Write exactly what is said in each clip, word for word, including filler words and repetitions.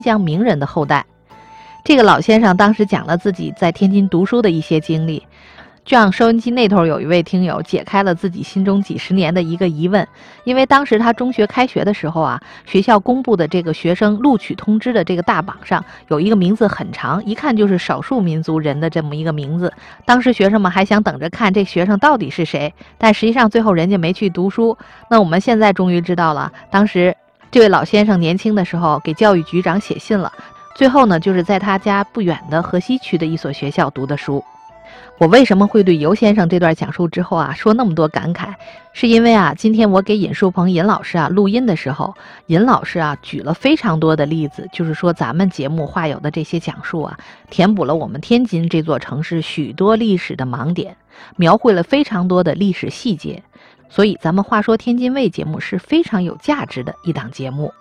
江名人的后代。这个老先生当时讲了自己在天津读书的一些经历，就让收音机那头有一位听友解开了自己心中几十年的一个疑问。因为当时他中学开学的时候啊，学校公布的这个学生录取通知的这个大榜上有一个名字很长，一看就是少数民族人的这么一个名字。当时学生们还想等着看这学生到底是谁，但实际上最后人家没去读书。那我们现在终于知道了，当时这位老先生年轻的时候给教育局长写信了，最后呢就是在他家不远的河西区的一所学校读的书。我为什么会对尤先生这段讲述之后啊说那么多感慨，是因为啊今天我给尹树鹏尹老师啊录音的时候，尹老师啊举了非常多的例子，就是说咱们节目话友的这些讲述啊，填补了我们天津这座城市许多历史的盲点，描绘了非常多的历史细节，所以咱们话说天津卫节目是非常有价值的一档节目。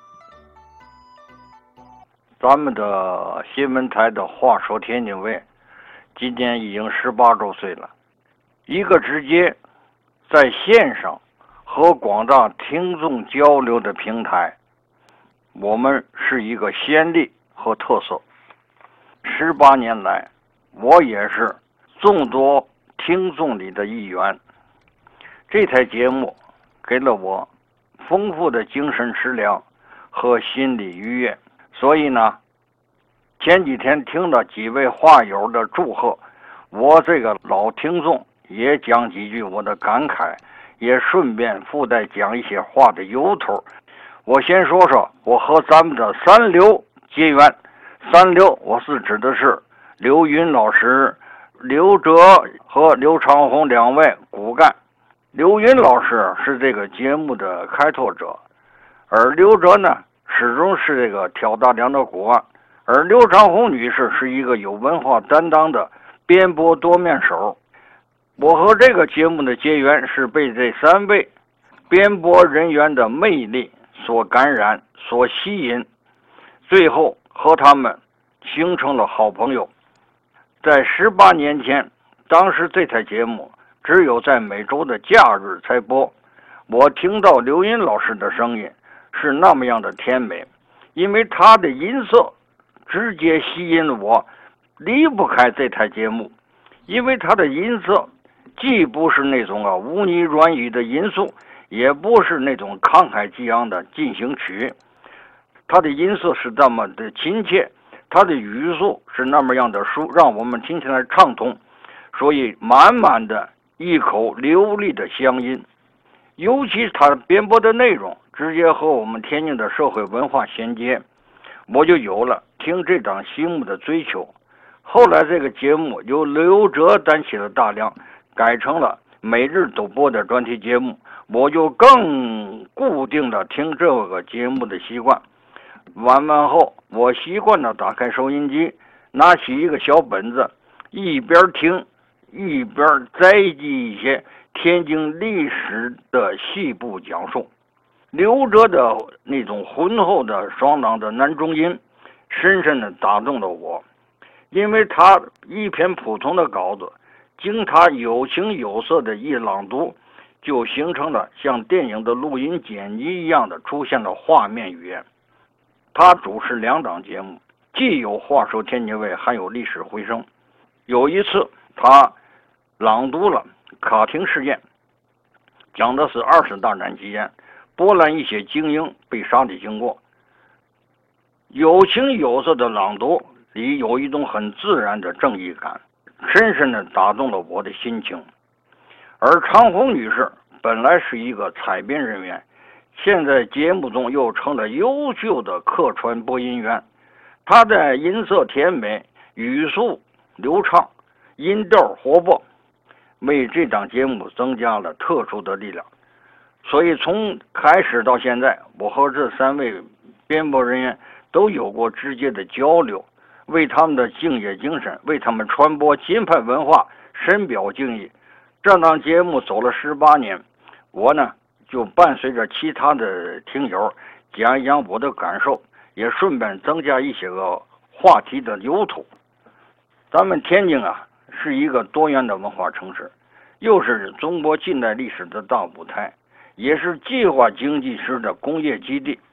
咱们的新闻台的话说天津卫今年已经十八周岁了，一个直接在线上和广大听众交流的平台，我们是一个先例和特色。十八年来，我也是众多听众里的一员。这台节目给了我丰富的精神食粮和心理愉悦，所以呢前几天听了几位话友的祝贺，我这个老听众也讲几句我的感慨，也顺便附带讲一些话的由头。我先说说我和咱们的三流结缘。三流我是指的是刘云老师、刘哲和刘长红两位骨干。刘云老师是这个节目的开拓者，而刘哲呢始终是这个挑大梁的骨干，而刘长红女士是一个有文化担当的编播多面手。我和这个节目的结缘是被这三位编播人员的魅力所感染、所吸引，最后和他们形成了好朋友。在十八年前，当时这台节目只有在每周的假日才播，我听到刘云老师的声音是那么样的甜美，因为他的音色直接吸引了我，离不开这台节目。因为他的音色既不是那种啊污泥软语的音素，也不是那种慷慨激昂的进行曲，他的音色是那么的亲切，他的语速是那么样的舒，让我们听起来畅通，所以满满的一口流利的乡音。尤其是他编播的内容直接和我们天津的社会文化衔接，我就有了听这档节目的追求。后来这个节目由刘哲担起了大梁，改成了每日都播的专题节目，我就更固定了听这个节目的习惯。晚饭后，我习惯了打开收音机，拿起一个小本子，一边听一边摘记一些天津历史的细部讲述。刘哲的那种浑厚的爽朗的男中音深深地打动了我，因为他一篇普通的稿子经他有情有色的一朗读，就形成了像电影的录音剪辑一样的出现了画面语言。他主持两档节目，既有话说天津卫，还有历史回声。有一次他朗读了卡廷事件，讲的是二次大战期间波兰一些精英被杀的经过。有情有色的朗读里有一种很自然的正义感，深深地打动了我的心情。而长红女士本来是一个采编人员，现在节目中又成了优秀的客串播音员。她的音色甜美，语速流畅，音调活泼，为这档节目增加了特殊的力量。所以从开始到现在，我和这三位编播人员都有过直接的交流，为他们的敬业精神，为他们传播金派文化深表敬意。这档节目走了十八年，我呢就伴随着其他的听友讲一讲我的感受，也顺便增加一些个话题的由头。咱们天津啊是一个多元的文化城市，又是中国近代历史的大舞台，也是计划经济时的工业基地。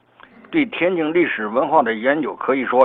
对天津历史文化的研究可以说